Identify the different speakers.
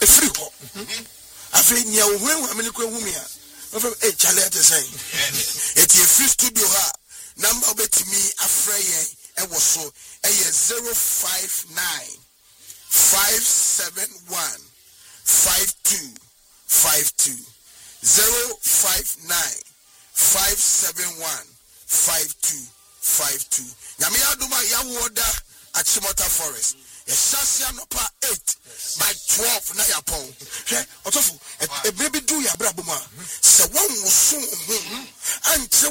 Speaker 1: free ho afei nia wo hwen amene kwa humi a chale at the same it's a free studio ha number obetimi afra yen e wo so 059 571 5252 059 571 5252 nyame aduma ya woda Achimota Forest Shasia Nopa 8 by 12 na yapon hwe otofu e baby do ya brabuma se won wo so ho anche